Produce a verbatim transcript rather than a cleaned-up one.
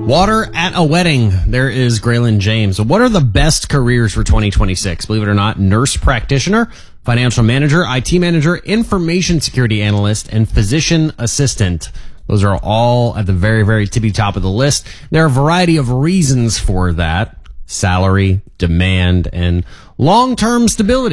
Water at a wedding. There is Graylin James. What are the best careers for twenty twenty-six? Believe it or not, nurse practitioner, financial manager, I T manager, information security analyst, and physician assistant. Those are all at the very, very tippy top of the list. There are a variety of reasons for that. Salary, demand, and long-term stability.